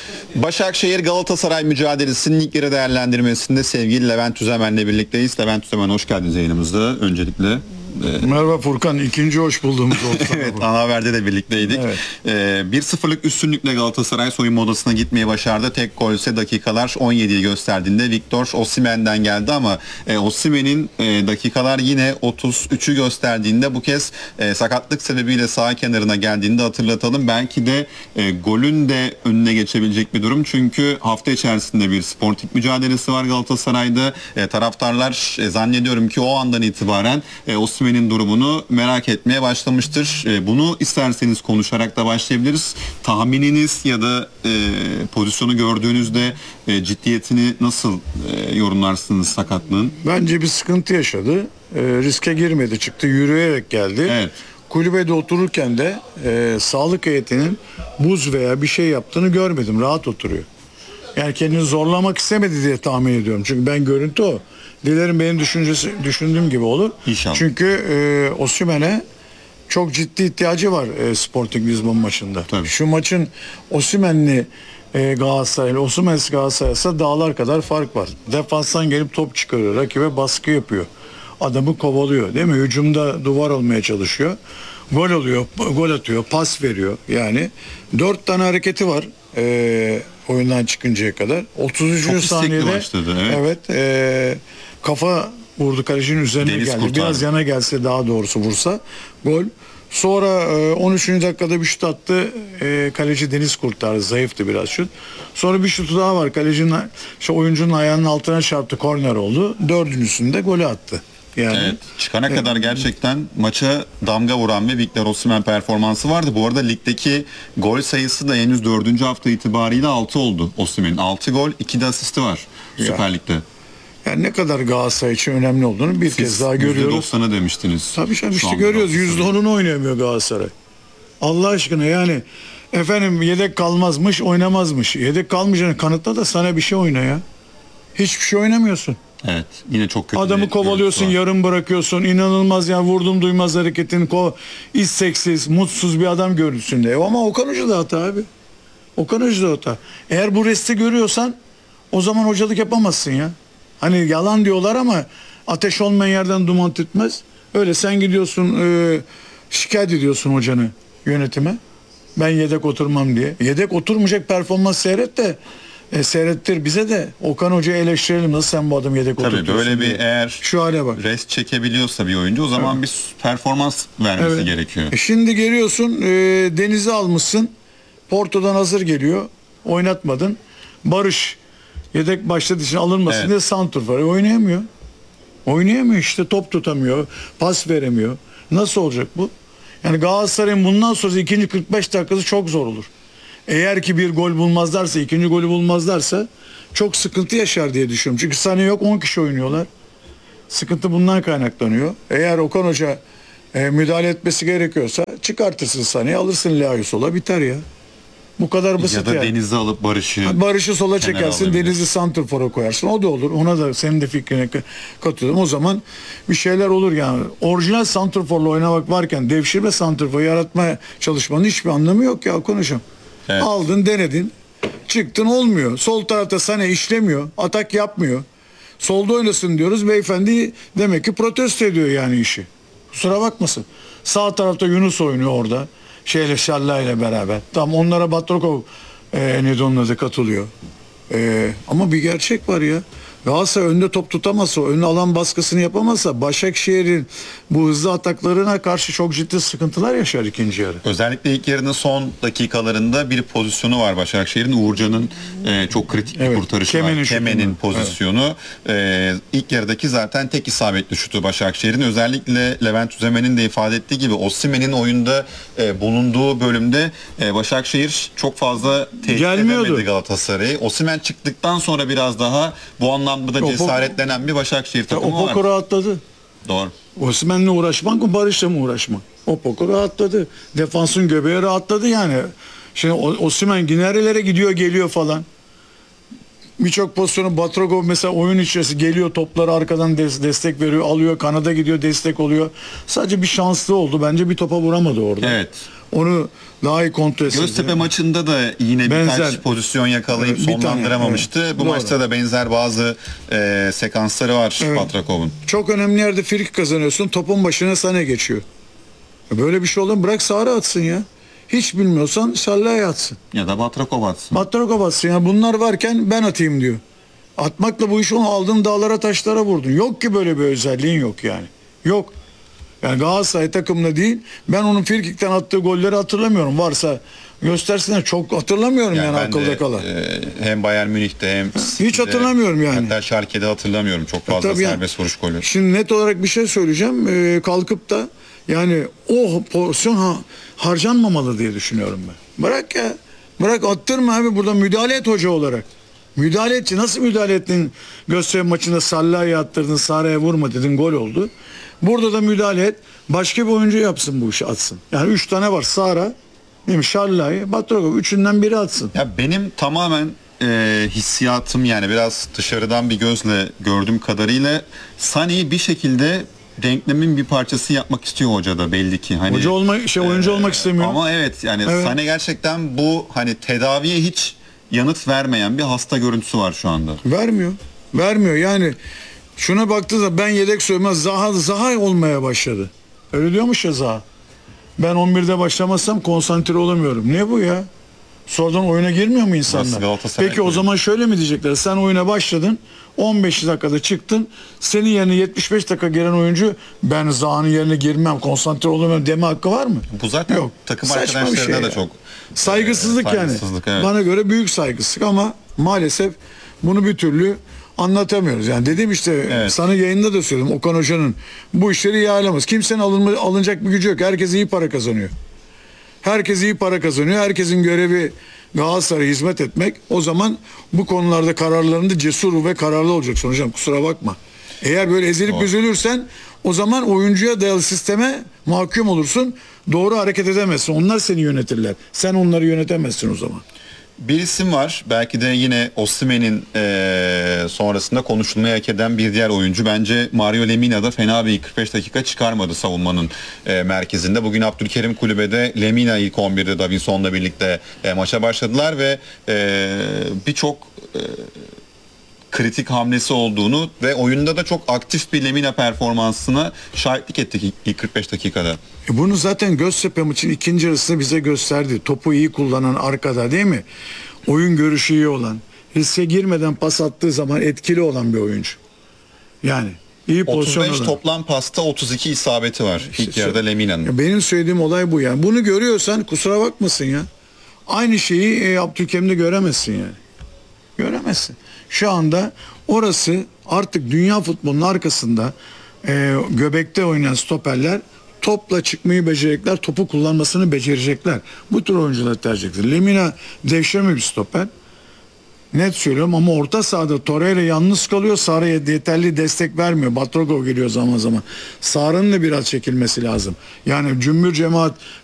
Başakşehir Galatasaray mücadelesinin ilk yarı değerlendirmesinde sevgili Levent Üzemen'le birlikteyiz. Levent Üzemen, hoş geldiniz yayınımızda öncelikle. Merhaba Furkan, ikinci hoş bulduğumuz oldu. Evet, ana haberde de birlikteydik. Evet. 1-0'lık üstünlükle Galatasaray soyunma odasına gitmeyi başardı. Tek gol ise dakikalar 17'yi gösterdiğinde Victor Osimhen'den geldi ama Osimhen'in dakikalar yine 33'ü gösterdiğinde bu kez sakatlık sebebiyle sağ kenarına geldiğinde hatırlatalım. Belki de golün de önüne geçebilecek bir durum. Çünkü hafta içerisinde bir Sporting mücadelesi var Galatasaray'da. Taraftarlar zannediyorum ki o andan itibaren Osimhen'in durumunu merak etmeye başlamıştır. Bunu isterseniz konuşarak da başlayabiliriz. Tahmininiz ya da pozisyonu gördüğünüzde ciddiyetini nasıl yorumlarsınız sakatlığın? Bence bir sıkıntı yaşadı. Riske girmedi, çıktı, yürüyerek geldi. Evet. Kulübede otururken de sağlık heyetinin buz veya bir şey yaptığını görmedim. Rahat oturuyor. Yani kendini zorlamak istemedi diye tahmin ediyorum. Çünkü ben görüntü o. Dilerim benim düşündüğüm gibi olur. İnşallah. Çünkü Osimhen'e çok ciddi ihtiyacı var Sporting Lisbon maçında. Tabii. Şu maçın Osimhen'li Galatasaray'la Osimhen'siz Galatasaray'sa dağlar kadar fark var. Defanstan gelip top çıkarıyor. Rakibe baskı yapıyor. Adamı kovalıyor değil mi? Hücumda duvar olmaya çalışıyor. Gol oluyor, gol atıyor, pas veriyor. Yani 4 tane hareketi var oyundan çıkıncaya kadar. 33. Çok istekli saniyede başladı, evet. Kafa vurdu, kalecinin üzerine Deniz geldi. kurtardı. Biraz yana gelse, daha doğrusu vursa gol. Sonra 13. dakikada bir şut attı. Kaleci Deniz kurtardı. Zayıftı biraz şut. Sonra bir şutu daha var. Oyuncunun ayağının altına çarptı. Korner oldu. Dördüncüsünde golü attı. Yani Evet, çıkana kadar gerçekten maça damga vuran ve Victor Osimhen performansı vardı. Bu arada ligdeki gol sayısı da henüz 4. hafta itibariyle 6 oldu Osimhen'in. 6 gol, 2 de asisti var Süper Lig'de. yani ne kadar Galatasaray için önemli olduğunu bir kez daha görüyoruz. %90'ı demiştiniz. Tabii canım, Şu işte anda görüyoruz. Galatasaray. %10'unu oynayamıyor Galatasaray. Allah aşkına yani, efendim yedek kalmazmış, oynamazmış. Yedek kalmayacağını kanıtla da sana bir şey oyna ya. Hiçbir şey oynamıyorsun. Evet, yine çok kötü. Adamı bir kovalıyorsun, görüntüsü var. yarım bırakıyorsun. İnanılmaz yani, vurdum duymaz hareketin, isteksiz, mutsuz bir adam görüntüsünde. Ama Okan Hoca da hata abi. Okan Hoca da hata. Eğer bu resti görüyorsan o zaman hocalık yapamazsın ya. Hani yalan diyorlar ama ateş olmayan yerden duman tütmez. Öyle sen gidiyorsun şikayet ediyorsun hocanı yönetime. Ben yedek oturmam diye. Yedek oturmayacak performans seyret de seyrettir bize de. Okan Hoca'yı eleştirelim, nasıl sen bu adamı yedek Tabii oturtuyorsun böyle diye. bir eğer Şu hale bak. rest çekebiliyorsa bir oyuncu o zaman bir performans vermesi Evet. gerekiyor. Şimdi geliyorsun, Deniz'i almışsın. Porto'dan hazır geliyor. Oynatmadın. Barış yedek başladığı için alınmasın Evet. diye santrfor. Oynayamıyor. Oynayamıyor işte, top tutamıyor. Pas veremiyor. Nasıl olacak bu? Yani Galatasaray'ın bundan sonra ikinci 45 dakikası çok zor olur. Eğer ki bir gol bulmazlarsa, ikinci golü bulmazlarsa çok sıkıntı yaşar diye düşünüyorum. Çünkü saniye yok, 10 kişi oynuyorlar. Sıkıntı bundan kaynaklanıyor. Eğer Okan Hoca müdahale etmesi gerekiyorsa çıkartırsın saniye, alırsın Leao'ya, biter ya. Bu kadar basit Ya da yani. Deniz'i alıp Barış'ı sola kenara çekersin, alabilir. Deniz'i santrfora koyarsın. O da olur. Ona da senin de fikrine katılıyorum. O zaman bir şeyler olur yani. Orijinal santrforla oynamak varken devşirme santrfor yaratma çalışmanın hiçbir anlamı yok ya konuşalım. Evet. Aldın, denedin. Çıktın, olmuyor. Sol tarafta Sané işlemiyor. Atak yapmıyor. Solda oynasın diyoruz. Beyefendi demek ki protesto ediyor yani işi. Kusura bakmasın. Sağ tarafta Yunus oynuyor orada. Şalla ile beraber. Tam onlara Batrokov neydi onun adı, katılıyor. Ama bir gerçek var ya. Galatasaray önde top tutamazsa, önüne alan baskısını yapamazsa Başakşehir'in bu hızlı ataklarına karşı çok ciddi sıkıntılar yaşar ikinci yarı. Özellikle ilk yarının son dakikalarında bir pozisyonu var Başakşehir'in. Uğurcan'ın çok kritik bir Evet, kurtarışı Kemen'in var. Kemen'in şutundan. pozisyonu. İlk yarıdaki zaten tek isabetli şutu Başakşehir'in. Özellikle Levent Üzemen'in de ifade ettiği gibi Osimhen'in oyunda bulunduğu bölümde Başakşehir çok fazla tehdit Gelmiyordu. edemedi Galatasaray'ı. Osimhen çıktıktan sonra biraz daha bu anlamda da O cesaretlenen bir Başakşehir takımı var. Opoko rahatladı. Doğru. Osimhen'le uğraşmak mı, Barış'la mı uğraşmak? Opoko rahatladı. Defansın göbeği rahatladı yani. Şimdi Osimhen nerelere gidiyor geliyor falan. Birçok pozisyonu Batrogov mesela oyun içerisi geliyor, topları arkadan destek veriyor, alıyor, kanada gidiyor, destek oluyor. Sadece bir şanslı oldu. Bence bir topa vuramadı orada. Evet. Onu daha iyi kontrol etsin. Göztepe maçında da yine birkaç Benzer. pozisyon yakalayıp Bir tane, sonlandıramamıştı. evet. Bu Doğru. maçta da benzer bazı sekansları var Evet. Batrakov'un. Çok önemli yerde frikik kazanıyorsun. Topun başına sana geçiyor. Böyle bir şey olur mu? Bırak Sara atsın ya. Hiç bilmiyorsan Sallaya atsın. Ya da Batrakov atsın. Batrogov atsın ya. Bunlar varken ben atayım diyor. Atmakla bu işi onu aldın dağlara taşlara vurdun. Yok ki böyle bir özelliğin yok yani. Yok. Yani Galatasaray takımında değil. Ben onun frikikten attığı golleri hatırlamıyorum. Varsa göstersinler. Çok hatırlamıyorum yani ben akılda de, kalan. hem Bayern Münih'te hem Hiç hatırlamıyorum yani. Hatta Schalke'de hatırlamıyorum çok fazla Tabii yani. serbest vuruş golü. Şimdi net olarak bir şey söyleyeceğim. Kalkıp da yani o pozisyon harcanmamalı diye düşünüyorum ben. Bırak ya. Bırak attırma abi, burada müdahale et hoca olarak. Müdahale etçi. Nasıl müdahale ettin? Göztepe maçında Sallai'ye attırdın, Sara'ya vurma dedin, gol oldu. Burada da müdahale et. Başka bir oyuncu yapsın bu işi, atsın. Yani 3 tane var. Sara, değil mi? Sallai, Batrogov. Üçünden biri atsın. Ya benim tamamen hissiyatım, yani biraz dışarıdan bir gözle gördüğüm kadarıyla Sané'yi bir şekilde denklemin bir parçası yapmak istiyor hoca da belli ki. Hani, Hoca oyuncu olmak istemiyor. ama evet yani Evet. Sané gerçekten bu hani tedaviye hiç yanıt vermeyen bir hasta görüntüsü var şu anda. Vermiyor. Vermiyor yani. Şuna baktığınızda ben yedek söylemez, Zaha olmaya başladı. Öyle diyormuş ya Zaha. Ben 11'de başlamazsam konsantre olamıyorum. Ne bu ya? Sonradan oyuna girmiyor mu Burası insanlar? Galatasaray Peki o kulübü. zaman şöyle mi diyecekler? Sen oyuna başladın. 15 dakikada çıktın. Senin yerine 75 dakika giren oyuncu ben Zaha'nın yerine girmem, konsantre olamıyorum deme hakkı var mı? Bu zaten Yok. takım Saçma bir arkadaşlarına şey da ya. çok Saygısızlık yani. saygısızlık, evet. Bana göre büyük saygısızlık ama maalesef bunu bir türlü anlatamıyoruz. Yani dedim işte, Evet. sana yayında da söyledim, Okan Hoca'nın bu işleri iyi ayarlamaz. Kimsenin alınacak bir gücü yok. Herkes iyi para kazanıyor. Herkes iyi para kazanıyor. Herkesin görevi Galatasaray'a hizmet etmek. O zaman bu konularda kararlarında cesur ve kararlı olacaksın hocam. Kusura bakma. Eğer böyle ezilip üzülürsen o zaman oyuncuya dayalı sisteme mahkum olursun. Doğru hareket edemezsin. Onlar seni yönetirler. Sen onları yönetemezsin o zaman. Bir isim var. Belki de yine Osimhen'in sonrasında konuşulmaya hak eden bir diğer oyuncu. Bence Mario Lemina da fena bir 45 dakika çıkarmadı savunmanın merkezinde. Bugün Abdülkerim kulübede Lemina ilk 11'de Davinson'la birlikte maça başladılar ve birçok kritik hamlesi olduğunu ve oyunda da çok aktif bir Lemina performansına şahitlik ettik ilk 45 dakikada. Bunu zaten Göztepe maçının ikinci yarısında bize gösterdi. Topu iyi kullanan arkada, değil mi? Oyun görüşü iyi olan, riske girmeden pas attığı zaman etkili olan bir oyuncu. Yani iyi pozisyon 35 alan. toplam pasta 32 isabeti var ilk yarıda Lemina'nın. Ya benim söylediğim olay bu yani. Bunu görüyorsan kusura bakmasın ya. Aynı şeyi Abdülkerim'de göremezsin yani. Göremezsin. Şu anda orası artık dünya futbolunun arkasında göbekte oynayan stoperler topla çıkmayı becerecekler, topu kullanmasını becerecekler. Bu tür oyuncuları tercih edilir. Lemina devşirme bir stoper. Net söylüyorum ama orta sahada Torreira yalnız kalıyor. Sara'ya yeterli destek vermiyor. Batrogov geliyor zaman zaman. Sara'nın da biraz çekilmesi lazım. Yani cümbür cemaat